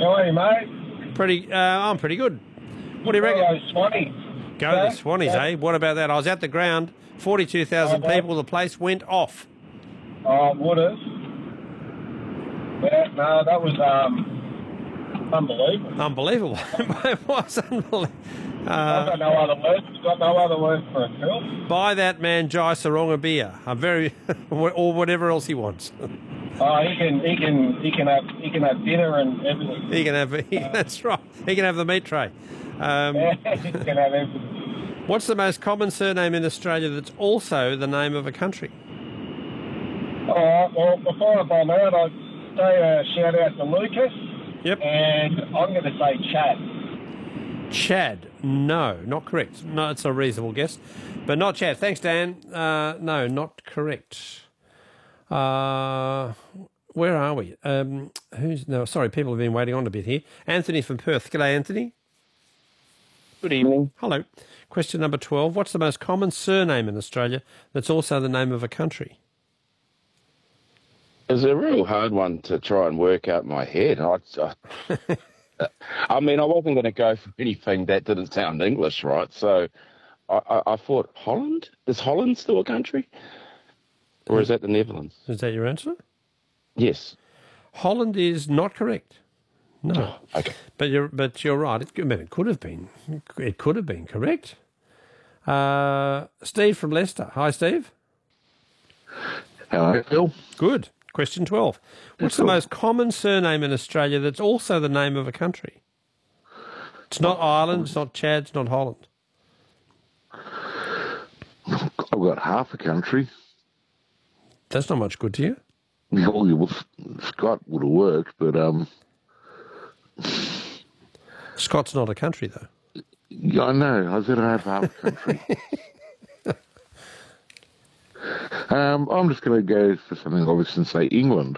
How are you, mate? I'm pretty good. What do you reckon? Those Swannies. Go the Swannies, eh? What about that? I was at the ground, 42,000 people, the place went off. Oh, would have. Yeah, no, that was unbelievable. Unbelievable. It was unbelievable. I've got no other words. Got no other words for it, Phil. Buy that man Jai Sarong a beer, or whatever else he wants. Oh, he can have dinner and everything. He can have that's right. He can have the meat tray. Yeah, he can have everything. What's the most common surname in Australia that's also the name of a country? All right. Well, before I find out, I'd say a shout out to Lucas. Yep. And I'm going to say Chad. Chad. No, not correct. No, it's a reasonable guess, but not Chad. Thanks, Dan. No, not correct. Where are we? Sorry, people have been waiting on a bit here. Anthony from Perth. G'day, Anthony. Good evening. Hello. Question number 12. What's the most common surname in Australia that's also the name of a country? It's a real hard one to try and work out in my head. I mean, I wasn't going to go for anything that didn't sound English, right? So I thought, Holland? Is Holland still a country? Or is that the Netherlands? Is that your answer? Yes. Holland is not correct. No. Oh, okay. But you're right. It could have been. It could have been correct. Steve from Leicester. Hi, Steve. Hello, Phil. Good. Question 12. What's the most common surname in Australia that's also the name of a country? It's not Ireland, it's not Chad, it's not Holland. I've got half a country. That's not much good to you. Well, Scott would have worked, but Scott's not a country, though. yeah, I know. I said I have half a country. I'm just going to go for something obvious and say England.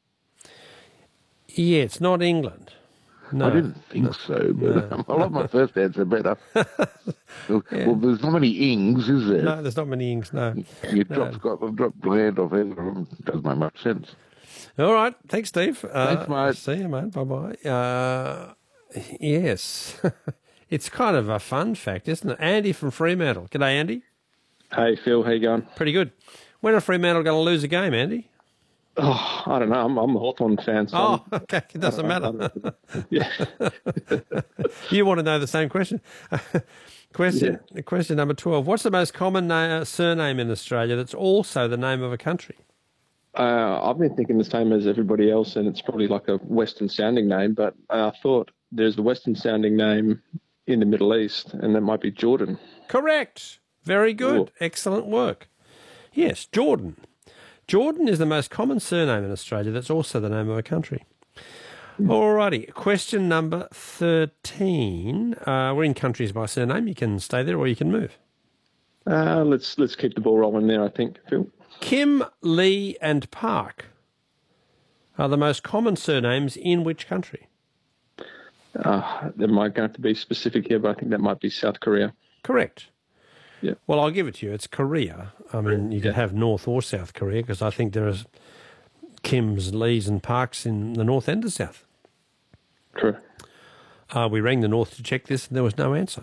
Yeah, it's not England. No. I didn't think so, but I like my first answer better. Well, there's not many ings, is there? No, there's not many ings, no. You drop Scotland, drop land off England. Doesn't make much sense. All right. Thanks, Steve. Thanks, mate. See you, mate. Bye-bye. Yes. It's kind of a fun fact, isn't it? Andy from Fremantle. G'day, Andy. Hey, Phil. How you going? Pretty good. When are Fremantle going to lose a game, Andy? Oh, I don't know. I'm a Hawthorn fan. So okay. It doesn't matter. Yeah. You want to know the same question. Question number 12. What's the most common surname in Australia that's also the name of a country? I've been thinking the same as everybody else, and it's probably like a Western-sounding name, but I thought there's the Western-sounding name in the Middle East, and that might be Jordan. Correct. Very good. Cool. Excellent work. Yes, Jordan. Jordan is the most common surname in Australia that's also the name of a country. Alrighty, question number 13. We're in countries by surname. You can stay there or you can move. Let's keep the ball rolling there, I think, Phil. Kim, Lee and Park are the most common surnames in which country? There might have to be specific here, but I think that might be South Korea. Correct. Yeah. Well, I'll give it to you. It's Korea. I mean, you can have North or South Korea because I think there are Kims, Lees and Parks in the North and the South. True. We rang the North to check this and there was no answer.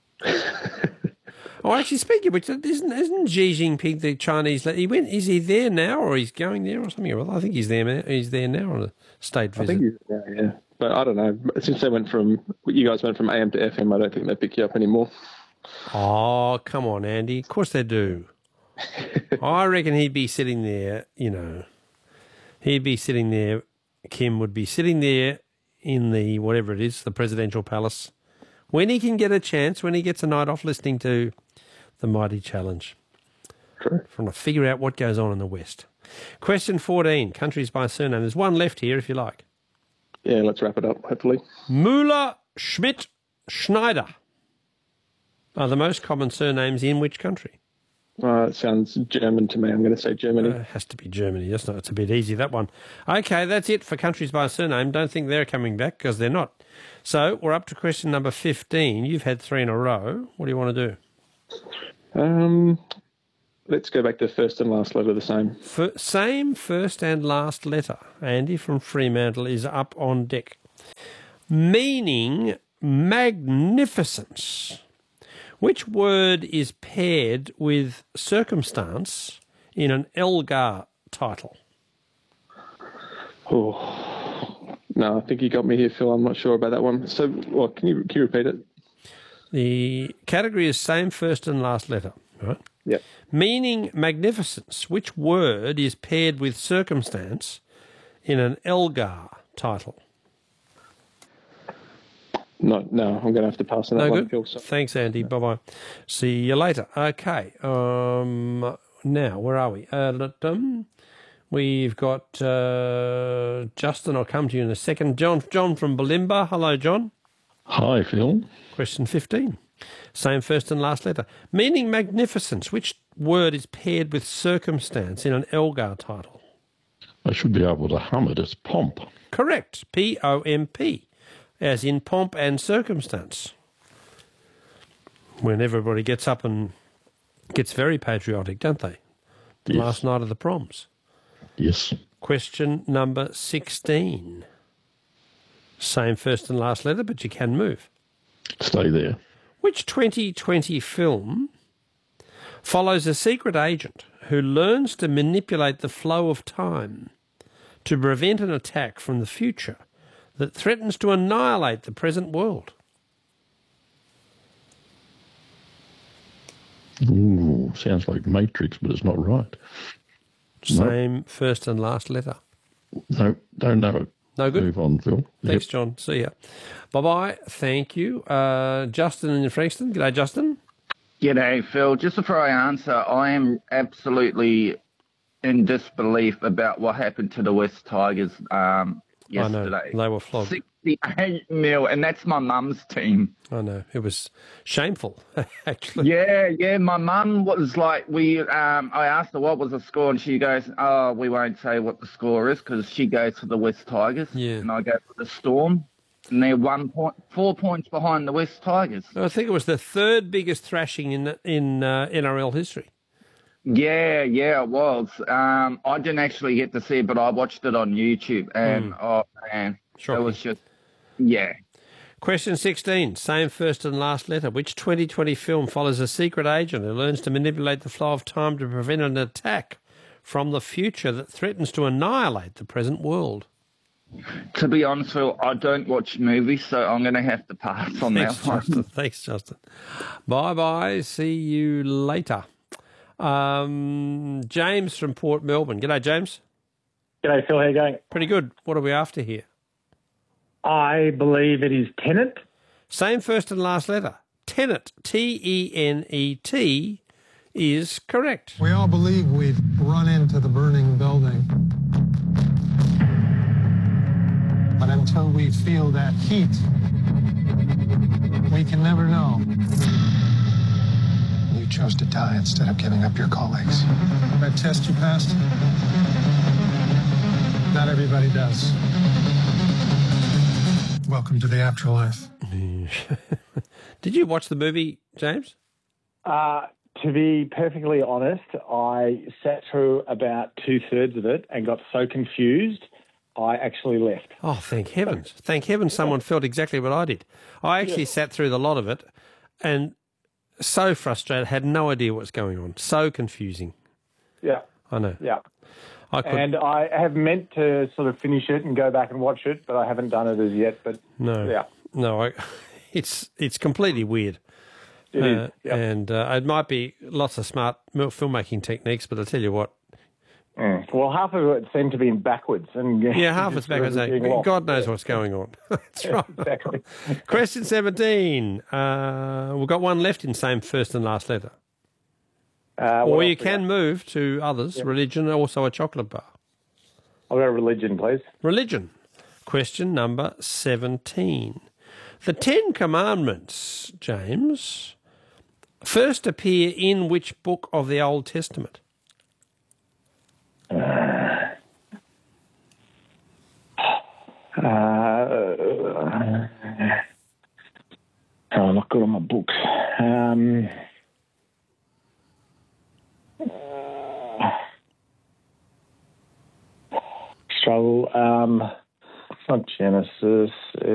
Oh, actually, speaking of which, isn't Xi Jinping the Chinese? Is he there now or he's going there or something? Well, I think he's there now. He's there now on a state visit. I think he's there, yeah. But I don't know. Since you guys went from AM to FM, I don't think they pick you up anymore. Oh, come on, Andy. Of course they do. I reckon he'd be sitting there, He'd be sitting there, Kim would be sitting there in the, whatever it is, the presidential palace, when he can get a chance, when he gets a night off listening to the Mighty Challenge. True. Trying to figure out what goes on in the West. Question 14, countries by surname. There's one left here if you like. Yeah, let's wrap it up, hopefully. Müller, Schmidt, Schneider are the most common surnames in which country? It sounds German to me. I'm going to say Germany. It has to be Germany. It's a bit easy, that one. Okay, that's it for countries by surname. Don't think they're coming back because they're not. So we're up to question number 15. You've had 3 in a row. What do you want to do? Let's go back to first and last letter the same. Same first and last letter. Andy from Fremantle is up on deck. meaning magnificence. Which word is paired with circumstance in an Elgar title? Oh, no, I think you got me here, Phil. I'm not sure about that one. So, well, can you repeat it? The category is same first and last letter, right? Yep. Meaning magnificence. Which word is paired with circumstance in an Elgar title? No, I'm going to have to pass on that No one, good. Phil. So. Thanks, Andy. Bye-bye. See you later. Okay. Now, where are we? We've got Justin. I'll come to you in a second. John from Bulimba. Hello, John. Hi, Phil. Question 15. Same first and last letter. Meaning magnificence. Which word is paired with circumstance in an Elgar title? I should be able to hum it. It's pomp. Correct. P-O-M-P. As in pomp and circumstance. When everybody gets up and gets very patriotic, don't they? The Yes. last night of the proms. Yes. Question number 16. Same first and last letter, but you can move. Stay there. Which 2020 film follows a secret agent who learns to manipulate the flow of time to prevent an attack from the future that threatens to annihilate the present world? Ooh, sounds like Matrix, but it's not right. Same first and last letter. No, don't know it. No good? Move on, Phil. Thanks, John. See ya. Bye-bye. Thank you. Justin in Frankston. G'day, Justin. G'day, Phil. Just before I answer, I am absolutely in disbelief about what happened to the West Tigers yesterday. I know. They were flogged. 68-0, and that's my mum's team. I know. It was shameful, actually. Yeah. My mum was like, I asked her what was the score, and she goes, "Oh, we won't say what the score is," because she goes for the West Tigers, and I go for the Storm, and they're 4 points behind the West Tigers. I think it was the third biggest thrashing in NRL history. Yeah, it was. I didn't actually get to see it, but I watched it on YouTube, and oh man, Shocking. it was just, yeah. Question 16, same first and last letter. Which 2020 film follows a secret agent who learns to manipulate the flow of time to prevent an attack from the future that threatens to annihilate the present world? To be honest, Phil, I don't watch movies, so I'm going to have to pass on that one. Justin. Thanks, Justin. Bye-bye. See you later. James from Port Melbourne. G'day, James. G'day, Phil. How you going? Pretty good. What are we after here? I believe it is Tenet. Same first and last letter. Tenet, T-E-N-E-T, is correct. We all believe we'd run into the burning building. But until we feel that heat, we can never know. You chose to die instead of giving up your colleagues. That test you passed? Not everybody does. Welcome to the afterlife. Did you watch the movie, James? To be perfectly honest, I sat through about 2/3 of it and got so confused, I actually left. Oh, thank heavens. Thank heavens someone felt exactly what I did. I actually sat through the lot of it and so frustrated, had no idea what's going on. So confusing. Yeah. I know. Yeah. And I have meant to sort of finish it and go back and watch it, but I haven't done it as yet. But it's completely weird. It is. Yeah. And it might be lots of smart filmmaking techniques, but I'll tell you what. Well, half of it seemed to be in backwards. And half it's backwards. God knows what's going on. That's right. Exactly. Question 17. We've got one left in same first and last letter. Or you can move to others. Yep. Religion, also a chocolate bar. I'll go religion, please. Religion. Question number 17. The Ten Commandments, James, first appear in which book of the Old Testament? I'm not good on my books. Struggle. It's not Genesis.